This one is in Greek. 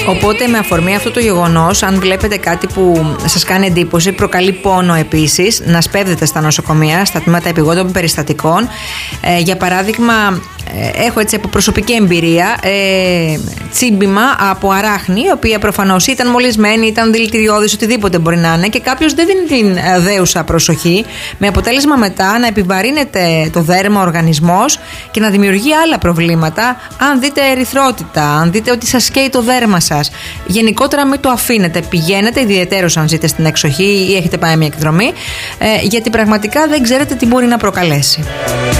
Οπότε με αφορμή αυτό το γεγονός, αν βλέπετε κάτι που σας κάνει εντύπωση, προκαλεί πόνο επίσης, να σπέβδετε στα νοσοκομεία, στα τμήματα επιγόντων περιστατικών. Για παράδειγμα, έχω έτσι από προσωπική εμπειρία τσίμπημα από αράχνη, η οποία προφανώς ήταν μολυσμένη, ήταν δηλητηριώδης, οτιδήποτε μπορεί να είναι, και κάποιος δεν δίνει την δέουσα προσοχή, με αποτέλεσμα μετά να επιβαρύνεται το δέρμα, ο οργανισμός, και να δημιουργεί άλλα προβλήματα. Αν δείτε ερυθρότητα, αν δείτε ότι σας καίει το δέρμα σας, γενικότερα μην το αφήνετε. Πηγαίνετε, ιδιαιτέρως αν ζείτε στην εξοχή ή έχετε πάει μια εκδρομή, γιατί πραγματικά δεν ξέρετε τι μπορεί να προκαλέσει.